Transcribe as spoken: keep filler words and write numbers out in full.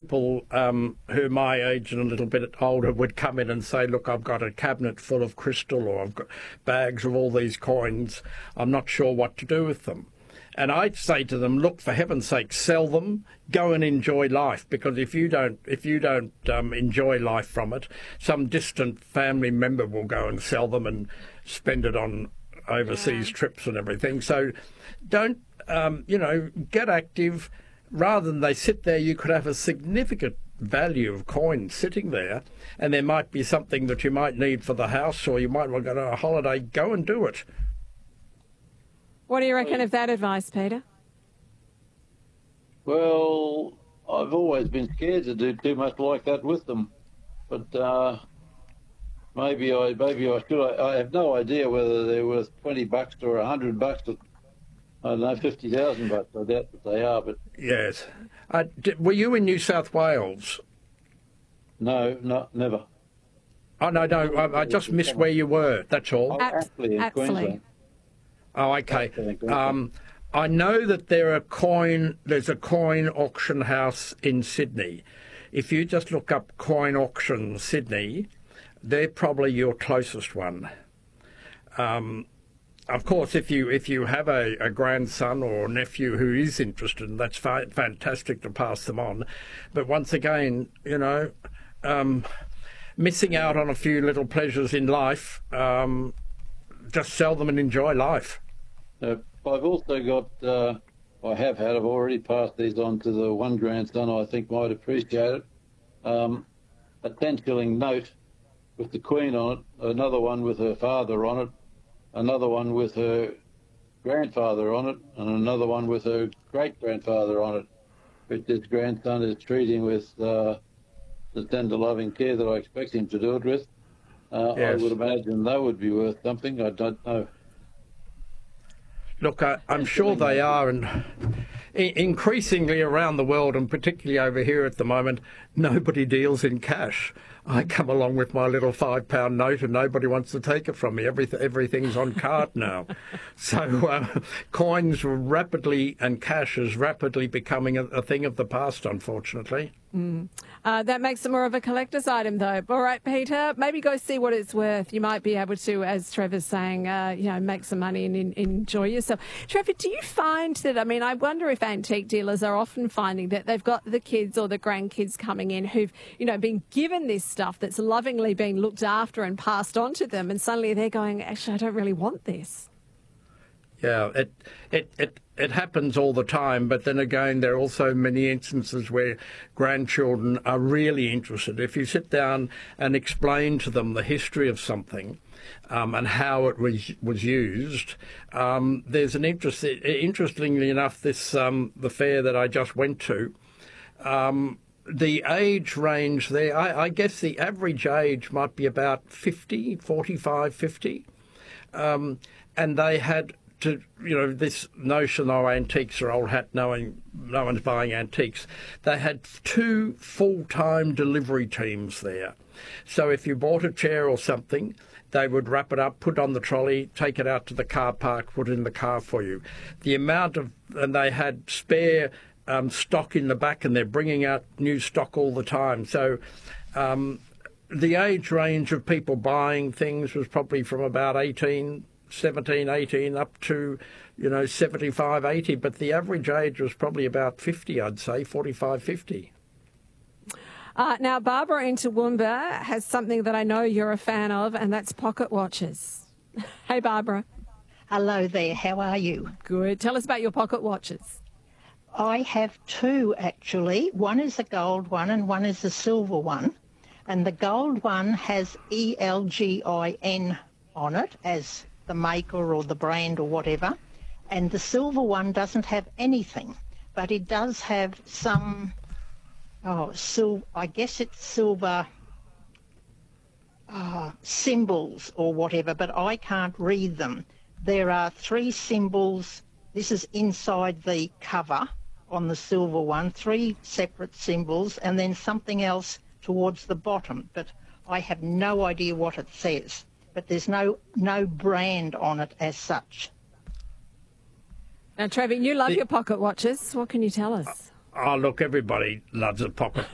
people um, who are my age and a little bit older would come in and say, look, I've got a cabinet full of crystal, or I've got bags of all these coins. I'm not sure what to do with them. And I'd say to them, look, for heaven's sake, sell them, go and enjoy life, because if you don't if you don't um, enjoy life from it, some distant family member will go and sell them and spend it on overseas yeah. trips and everything. So don't, um, you know, get active. Rather than they sit there, you could have a significant value of coins sitting there, and there might be something that you might need for the house, or you might want to go on a holiday. Go and do it. What do you reckon of that advice, Peter? Well, I've always been scared to do too much like that with them, but uh, maybe I maybe I should. I, I have no idea whether they're worth twenty bucks or a hundred bucks. Or, I don't know, fifty thousand bucks. I doubt that they are, but yes. Uh, did, were you in New South Wales? No, not never. Oh no, no. I, I just missed where you were. That's all. Oh, actually, in Queensland. Oh, okay. Um, I know that there are coin. There's a coin auction house in Sydney. If you just look up Coin Auction Sydney, they're probably your closest one. Um, of course, if you if you have a, a grandson or nephew who is interested, that's fa- fantastic to pass them on. But once again, you know, um, missing out on a few little pleasures in life. Um, Just sell them and enjoy life. Uh, I've also got, uh, I have had, I've already passed these on to the one grandson I think might appreciate it, um, a ten shilling note with the Queen on it, another one with her father on it, another one with her grandfather on it, and another one with her great-grandfather on it, which this grandson is treating with uh, the tender loving care that I expect him to do it with. Uh, yes. I would imagine they would be worth something. I don't know. Look, I, I'm sure they are, and I- increasingly around the world, and particularly over here at the moment, nobody deals in cash. I come along with my little five-pound note, and nobody wants to take it from me. Everyth- everything's on card now. So uh, coins are rapidly, and cash is rapidly becoming a, a thing of the past, unfortunately. Mm. Uh, that makes it more of a collector's item, though. All right, Peter, maybe go see what it's worth. You might be able to, as Trevor's saying, uh, you know, make some money and in, enjoy yourself. Trevor, do you find that, I mean, I wonder if antique dealers are often finding that they've got the kids or the grandkids coming in who've, you know, been given this stuff that's lovingly been looked after and passed on to them, and suddenly they're going, actually, I don't really want this. Yeah, it, it, it, it happens all the time, but then again, there are also many instances where grandchildren are really interested. If you sit down and explain to them the history of something um, and how it was was used, um, there's an interest. Interestingly enough, this um, the fair that I just went to, um, the age range there, I, I guess the average age might be about fifty, forty-five, fifty, um, and they had to, you know, this notion, oh, antiques are old hat, no, one, no one's buying antiques. They had two full-time delivery teams there. So if you bought a chair or something, they would wrap it up, put it on the trolley, take it out to the car park, put it in the car for you. The amount of, and they had spare um, stock in the back, and they're bringing out new stock all the time. So um, the age range of people buying things was probably from about eighteen, seventeen, eighteen up to, you know, seventy-five, eighty, but the average age was probably about fifty, I'd say, forty-five, fifty. Uh, now, Barbara in Toowoomba has something that I know you're a fan of, and that's pocket watches. Hey, Barbara. Hello there, how are you? Good. Tell us about your pocket watches. I have two, actually. One is a gold one and one is a silver one. And the gold one has E L G I N on it as the maker or the brand or whatever, and the silver one doesn't have anything, but it does have some, oh, sil- I guess it's silver uh, symbols or whatever, but I can't read them. There are three symbols. This is inside the cover on the silver one, three separate symbols, and then something else towards the bottom, but I have no idea what it says. But there's no no brand on it as such. Now, Trevor, you love the, your pocket watches. What can you tell us? Oh, look, everybody loves a pocket